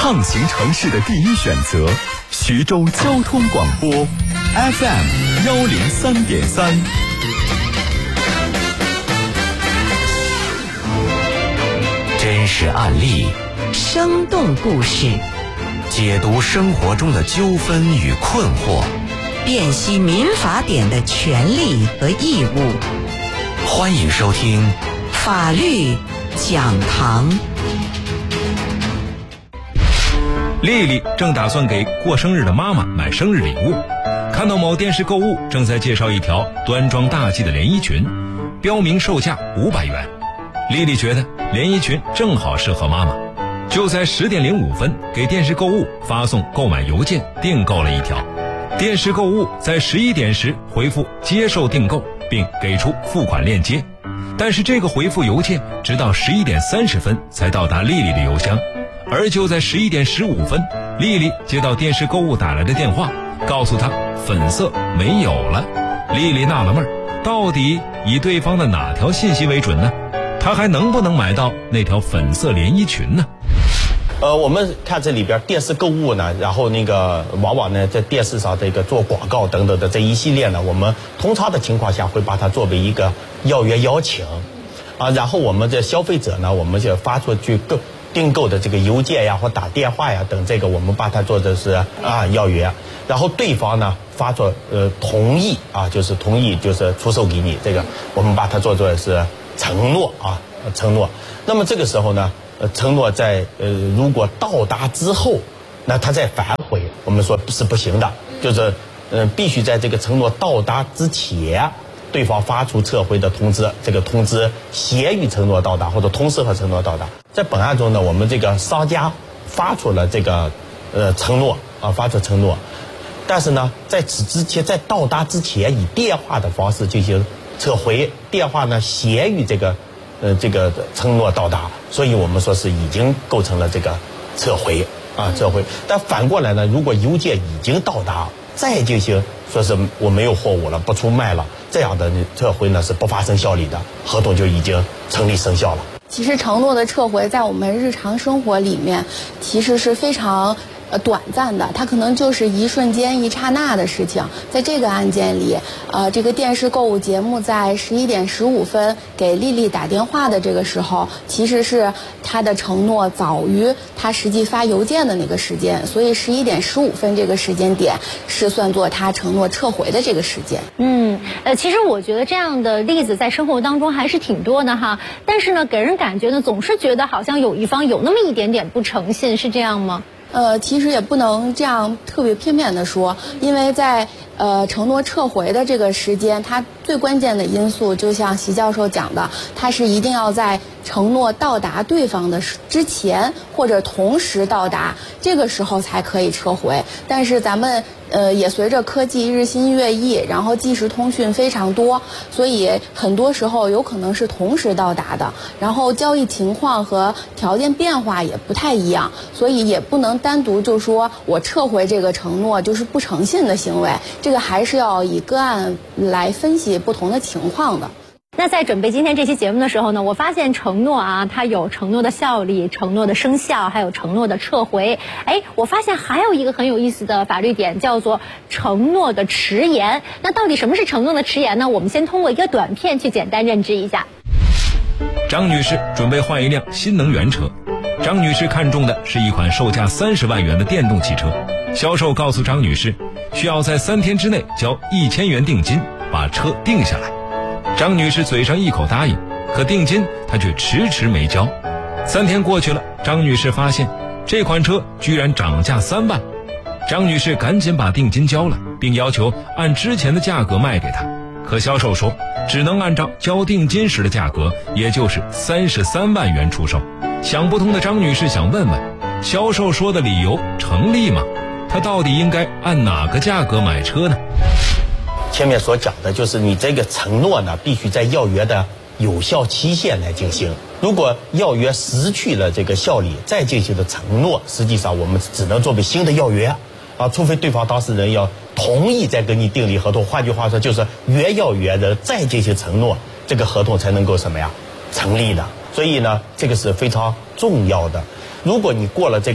畅行城市的第一选择，徐州交通广播 FM103.3。 真实案例， 生动故事， 解读生活中的纠纷与困惑， 辨析民法典的权利和义务。 欢迎收听法律讲堂。 丽丽正打算给过生日的妈妈买生日礼物，看到某电视购物正在介绍一条端庄大气的连衣裙，标明售价500元。丽丽觉得连衣裙正好适合妈妈，就在10点05分给电视购物发送购买邮件，订购了一条。电视购物在11点时回复接受订购，并给出付款链接，但是这个回复邮件直到11点30分才到达丽丽的邮箱。而就在11点15分，丽丽接到电视购物打来的电话，告诉她粉色没有了。丽丽纳了闷，到底以对方的哪条信息为准呢？她还能不能买到那条粉色连衣裙呢？ 我们看这里边电视购物呢，然后往往呢在电视上这个做广告等等的这一系列呢，我们通常的情况下会把它作为一个要约邀请然后我们这消费者呢，我们就发出去订购的这个邮件呀或打电话呀等，这个我们把它做的是要约，然后对方呢发出同意就是同意，就是出售给你，这个我们把它做的是承诺承诺。那么这个时候呢承诺在如果到达之后，那他再反悔，我们说是不行的，就是必须在这个承诺到达之前，对方发出撤回的通知，这个通知协于承诺到达或者同时和承诺到达。在本案中呢，我们这个商家发出了这个承诺发出承诺，但是呢在此之前，在到达之前以电话的方式进行撤回，电话呢协于这个承诺到达，所以我们说是已经构成了这个撤回撤回。但反过来呢，如果邮件已经到达，再进行说是我没有货物了，不出卖了，这样的撤回呢是不发生效力的，合同就已经成立生效了。 其实承诺的撤回在我们日常生活里面其实是非常短暂的，它可能就是一瞬间一刹那的事情。在这个案件里这个电视购物节目在11点15分给丽丽打电话的这个时候，其实是她的承诺早于她实际发邮件的那个时间，所以11点15分这个时间点是算作她承诺撤回的这个时间。 其实我觉得这样的例子在生活当中还是挺多的哈，但是呢给人感觉呢总是觉得好像有一方有那么一点点不诚信，是这样吗？ 其实也不能这样特别片面的说，因为在承诺撤回的这个时间，它最关键的因素就像习教授讲的，它是一定要在承诺到达对方的之前或者同时到达，这个时候才可以撤回。但是咱们也随着科技日新月异，然后即时通讯非常多，所以很多时候有可能是同时到达的，然后交易情况和条件变化也不太一样，所以也不能单独就说我撤回这个承诺就是不诚信的行为，这个还是要以个案来分析不同的情况的。 那在准备今天这期节目的时候呢，我发现承诺它有承诺的效力、承诺的生效，还有承诺的撤回。我发现还有一个很有意思的法律点，叫做承诺的迟延。那到底什么是承诺的迟延呢？我们先通过一个短片去简单认知一下。 张女士准备换一辆新能源车。张女士看中的是一款售价30万元的电动汽车。销售告诉张女士，需要在3天之内交1000元定金，把车定下来。张女士嘴上一口答应，可定金她却迟迟没交。3天过去了，张女士发现这款车居然涨价3万。张女士赶紧把定金交了，并要求按之前的价格卖给她。可销售说只能按照交定金时的价格，也就是33万元出售。想不通的张女士想问问，销售说的理由成立吗？她到底应该按哪个价格买车呢？ 前面所讲的就是你这个承诺呢，必须在要约的有效期限来进行。如果要约失去了这个效力，再进行的承诺，实际上我们只能作为新的要约除非对方当事人要同意再跟你订立合同。换句话说，就是约要约的再进行承诺，这个合同才能够成立的。所以呢，这个是非常重要的。如果你过了这个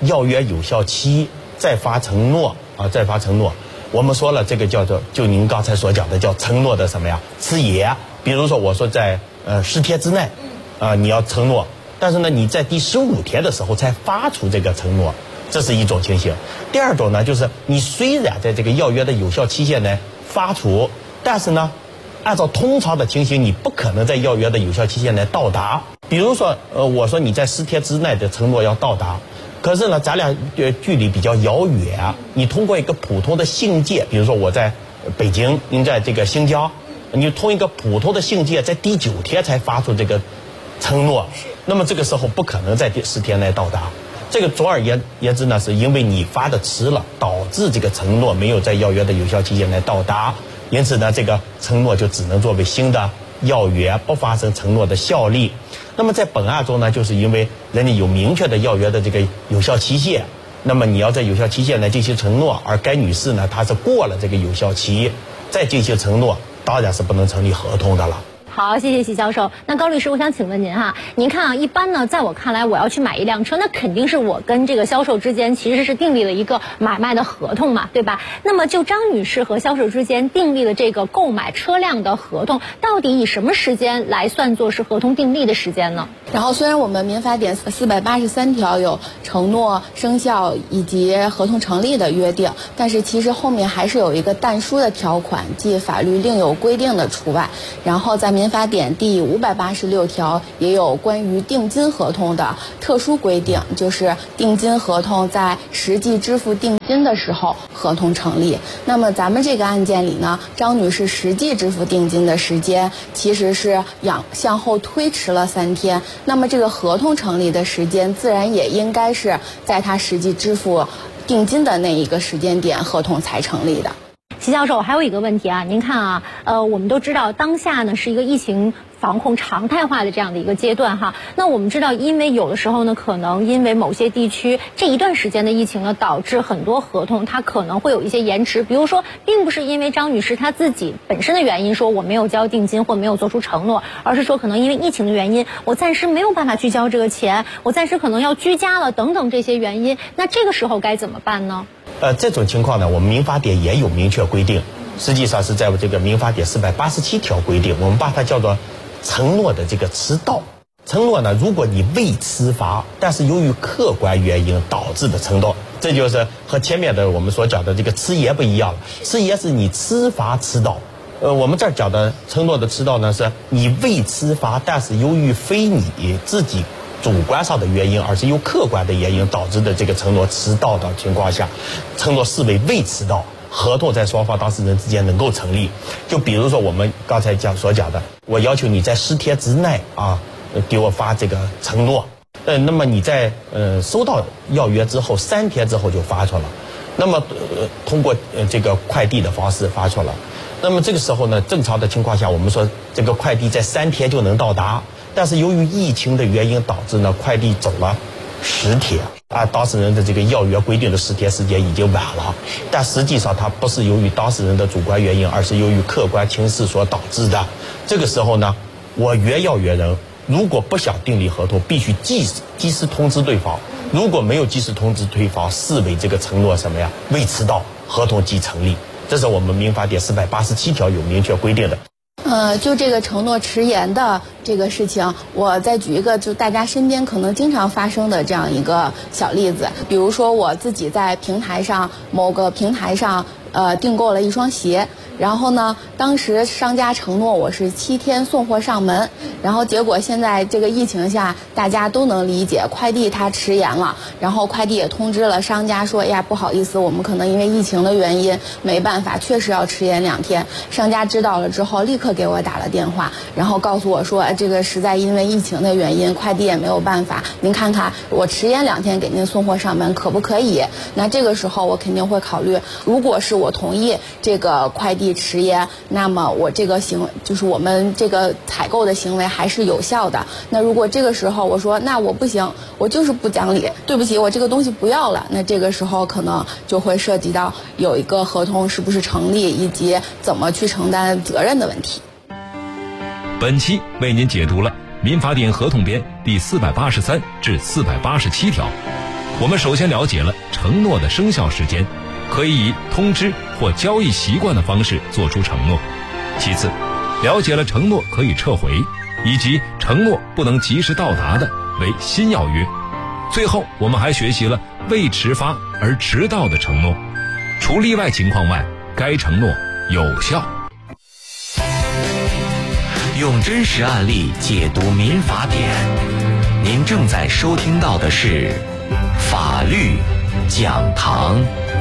要约有效期再发承诺啊，再发承诺。我们说了，这个叫做就您刚才所讲的叫承诺的什么呀？吃爷。比如说我说在10天之内，你要承诺，但是呢你在第15天的时候才发出这个承诺，这是一种情形。第二种呢，就是你虽然在这个要约的有效期限内发出，但是呢，按照通常的情形，你不可能在要约的有效期限内到达。比如说，我说你在10天之内的承诺要到达。可是呢，咱俩距离比较遥远，你通过一个普通的信件，比如说我在北京，您在这个新疆，你通一个普通的信件，在第9天才发出这个承诺，那么这个时候不可能在第10天内到达。这个总而言之呢，是因为你发的迟了，导致这个承诺没有在要约的有效期限内到达，因此呢，这个承诺就只能作为新的要约，不发生承诺的效力。那么在本案中呢，就是因为人家有明确的要约的这个有效期限，那么你要在有效期限内进行承诺，而该女士呢，她是过了这个有效期再进行承诺，当然是不能成立合同的了。 好，谢谢席教授。那高律师，我想请问您哈，您看啊，一般呢，在我看来，我要去买一辆车，那肯定是我跟这个销售之间其实是订立了一个买卖的合同嘛，对吧？那么就张女士和销售之间订立了这个购买车辆的合同，到底以什么时间来算作是合同订立的时间呢？ 然后虽然我们民法典483条有承诺生效以及合同成立的约定，但是其实后面还是有一个但书的条款，即法律另有规定的除外。然后在民法典第586条也有关于定金合同的特殊规定，就是定金合同在实际支付定金的时候合同成立。那么咱们这个案件里呢，张女士实际支付定金的时间其实是向后推迟了3天，那么这个合同成立的时间自然也应该是在她实际支付定金的那一个时间点合同才成立的。 席教授，还有一个问题啊，您看啊，我们都知道当下呢是一个疫情防控常态化的这样的一个阶段哈。那我们知道，因为有的时候呢，可能因为某些地区这一段时间的疫情呢，导致很多合同它可能会有一些延迟。比如说，并不是因为张女士她自己本身的原因说我没有交定金或没有做出承诺，而是说可能因为疫情的原因，我暂时没有办法去交这个钱，我暂时可能要居家了等等这些原因。那这个时候该怎么办呢？ 这种情况呢，我们民法典也有明确规定，实际上是在这个民法典487条规定，我们把它叫做承诺的这个迟到。承诺呢，如果你未迟发，但是由于客观原因导致的承诺，这就是和前面的我们所讲的这个迟延不一样了。迟延是你迟发迟到，我们这儿讲的承诺的迟到呢，是你未迟发，但是由于非你自己主观上的原因，而是由客观的原因导致的这个承诺迟到的情况下，承诺视为未迟到，合同在双方当事人之间能够成立。就比如说我们刚才所讲的，我要求你在10天之内给我发这个承诺，那么你在收到要约之后3天之后就发出了，那么通过这个快递的方式发出了，那么这个时候呢，正常的情况下，我们说这个快递在3天就能到达。但是由于疫情的原因导致呢，快递走了10天当事人的这个要约规定的10天时间已经晚了，但实际上它不是由于当事人的主观原因，而是由于客观情势所导致的。这个时候呢，我要约人如果不想订立合同，必须及时通知对方，如果没有及时通知对方，视为这个承诺什么呀未迟到，合同即成立。这是我们民法典487条有明确规定的。 就这个承诺迟延的这个事情，我再举一个就大家身边可能经常发生的这样一个小例子，比如说我自己在某个平台上订购了一双鞋，然后呢，当时商家承诺我是7天送货上门，然后结果现在这个疫情下，大家都能理解，快递它迟延了，然后快递也通知了商家说，哎呀，不好意思，我们可能因为疫情的原因没办法，确实要迟延2天。商家知道了之后，立刻给我打了电话，然后告诉我说，这个实在因为疫情的原因，快递也没有办法，您看看我迟延2天给您送货上门可不可以？那这个时候我肯定会考虑，如果是我同意这个快递迟延，那么我这个就是我们这个采购的行为还是有效的。那如果这个时候我说那我不行，我就是不讲理，对不起，我这个东西不要了，那这个时候可能就会涉及到有一个合同是不是成立，以及怎么去承担责任的问题。 本期为您解读了民法典合同编第483至487条， 我们首先了解了承诺的生效时间，可以以通知或交易习惯的方式做出承诺。其次，了解了承诺可以撤回，以及承诺不能及时到达的为新要约。最后，我们还学习了未迟发而迟到的承诺，除例外情况外，该承诺有效。 用真实案例解读民法典，您正在收听到的是法律讲堂。